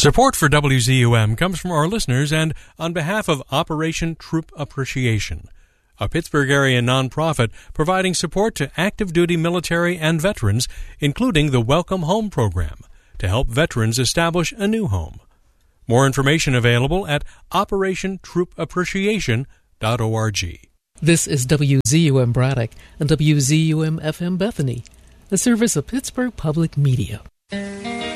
Support for WZUM comes from our listeners and on behalf of Operation Troop Appreciation, a Pittsburgh area nonprofit providing support to active duty military and veterans, including the Welcome Home program, to help veterans establish a new home. More information available at operationtroopappreciation.org. This is WZUM Braddock and WZUM FM Bethany, a service of Pittsburgh Public Media.